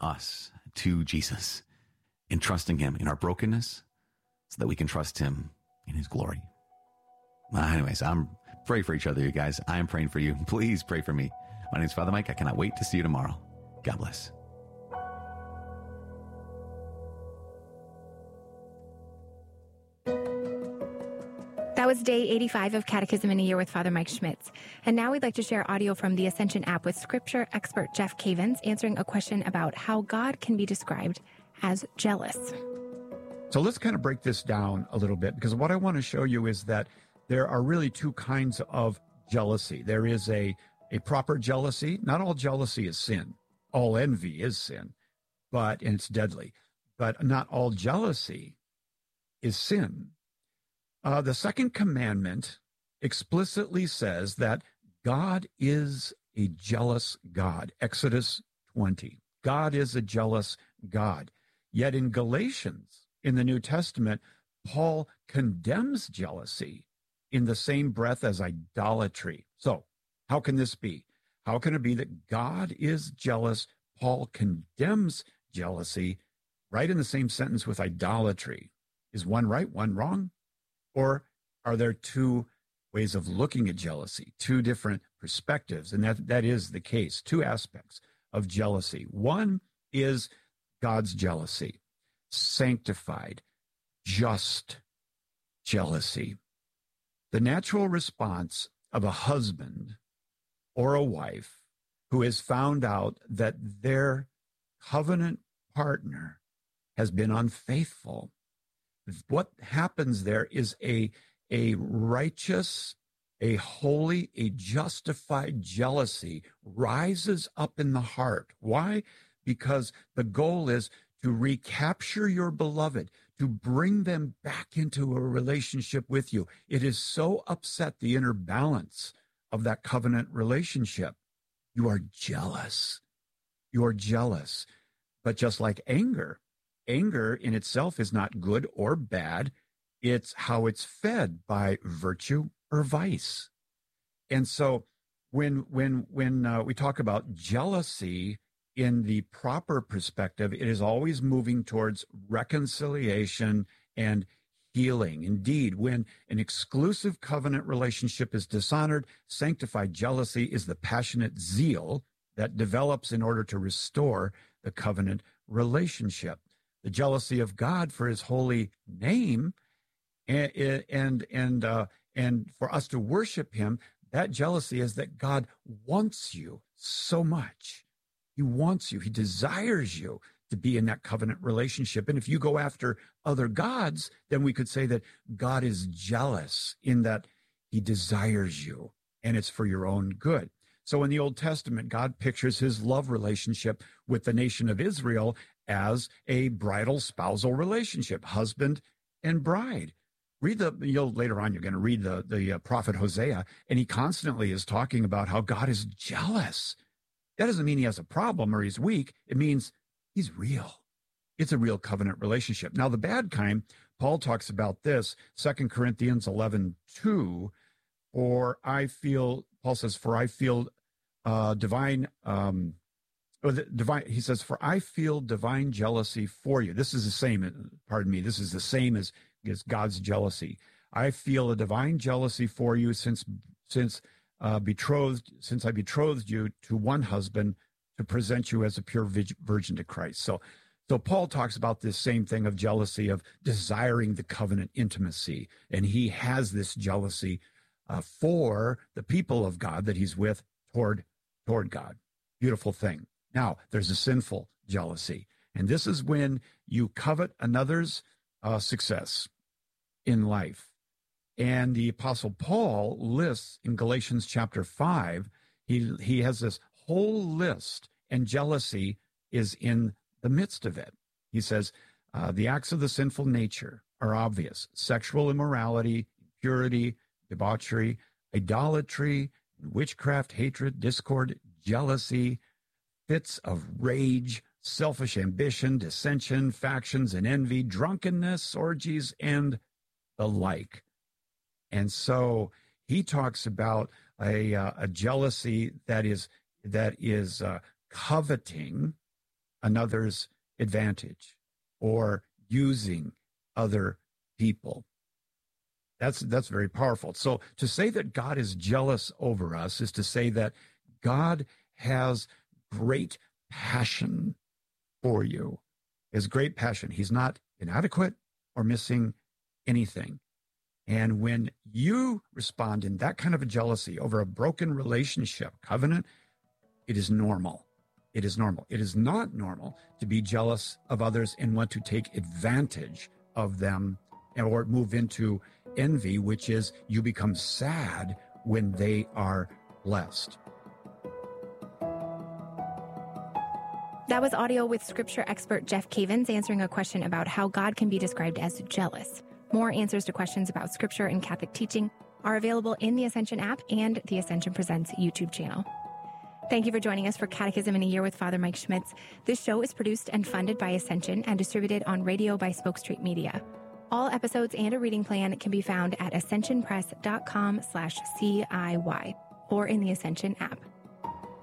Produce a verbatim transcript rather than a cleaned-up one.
us to Jesus and trusting him in our brokenness so that we can trust him in his glory. Well, anyways, I'm praying for each other, you guys. I am praying for you. Please pray for me. My name is Father Mike. I cannot wait to see you tomorrow. God bless. That was day eighty-five of Catechism in a Year with Father Mike Schmitz. And now we'd like to share audio from the Ascension app with scripture expert Jeff Cavins answering a question about how God can be described as jealous. So let's kind of break this down a little bit, because what I want to show you is that there are really two kinds of jealousy. There is a, a proper jealousy. Not all jealousy is sin. All envy is sin, but and it's deadly. But not all jealousy is sin. Uh, the second commandment explicitly says that God is a jealous God. Exodus twenty. God is a jealous God. Yet in Galatians, in the New Testament, Paul condemns jealousy in the same breath as idolatry. So how can this be? How can it be that God is jealous? Paul condemns jealousy right in the same sentence with idolatry. Is one right, one wrong? Or are there two ways of looking at jealousy, two different perspectives? And that, that is the case, two aspects of jealousy. One is God's jealousy, sanctified, just jealousy. The natural response of a husband or a wife who has found out that their covenant partner has been unfaithful. What happens there is a, a righteous, a holy, a justified jealousy rises up in the heart. Why? Because the goal is to recapture your beloved, to bring them back into a relationship with you. It has so upset the inner balance of that covenant relationship. You are jealous. You are jealous. But just like anger, anger in itself is not good or bad. It's how it's fed by virtue or vice. And so when when when uh, we talk about jealousy in the proper perspective, it is always moving towards reconciliation and healing. Indeed, when an exclusive covenant relationship is dishonored, sanctified jealousy is the passionate zeal that develops in order to restore the covenant relationship. The jealousy of God for his holy name and and and, uh, and for us to worship him, that jealousy is that God wants you so much. He wants you. He desires you to be in that covenant relationship. And if you go after other gods, then we could say that God is jealous in that he desires you and it's for your own good. So in the Old Testament, God pictures his love relationship with the nation of Israel as a bridal spousal relationship, husband and bride. Read the, you'll later on, you're going to read the, the uh, prophet Hosea, and he constantly is talking about how God is jealous. That doesn't mean he has a problem or he's weak. It means he's real. It's a real covenant relationship. Now, the bad kind, Paul talks about this, Second Corinthians eleven two, for I feel, Paul says, for I feel uh, divine, um, or the divine, he says, for I feel divine jealousy for you. This is the same, pardon me, this is the same as, as God's jealousy. I feel a divine jealousy for you since, since uh, betrothed, since I betrothed you to one husband to present you as a pure virgin to Christ. So, so Paul talks about this same thing of jealousy, of desiring the covenant intimacy. And he has this jealousy uh, for the people of God that he's with toward, toward God. Beautiful thing. Now, there's a sinful jealousy. And this is when you covet another's uh, success in life. And the Apostle Paul lists in Galatians chapter five, he, he has this whole list, and jealousy is in the midst of it. He says, uh, the acts of the sinful nature are obvious: sexual immorality, impurity, debauchery, idolatry, witchcraft, hatred, discord, jealousy, fits of rage, selfish ambition, dissension, factions, and envy, drunkenness, orgies, and the like. And so he talks about a, uh, a jealousy that is that is uh, coveting another's advantage or using other people. That's that's very powerful. So to say that God is jealous over us is to say that God has great passion for you. He has great passion. He's not inadequate or missing anything. And when you respond in that kind of a jealousy over a broken relationship, covenant, it is normal. It is normal. It is not normal to be jealous of others and want to take advantage of them or move into envy, which is you become sad when they are blessed. That was audio with scripture expert Jeff Cavins answering a question about how God can be described as jealous. More answers to questions about scripture and Catholic teaching are available in the Ascension app and the Ascension Presents YouTube channel. Thank you for joining us for Catechism in a Year with Father Mike Schmitz. This show is produced and funded by Ascension and distributed on radio by Spoke Street Media. All episodes and a reading plan can be found at ascensionpress.com slash CIY or in the Ascension app.